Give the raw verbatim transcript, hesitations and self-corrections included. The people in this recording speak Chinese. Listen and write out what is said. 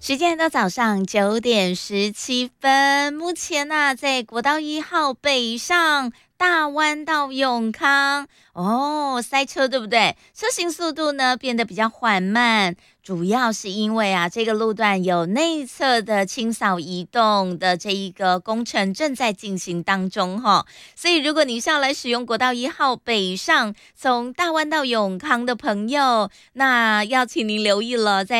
时间到早上九点十七分，目前呢、啊，在国道一号北上大弯到永康，哦，塞车对不对？车行速度呢变得比较缓慢，主要是因为啊，这个路段有内侧的清扫移动的这一个工程正在进行当中哈，所以如果你是要来使用国道一号北上，从大弯到永康的朋友，那要请您留意了，在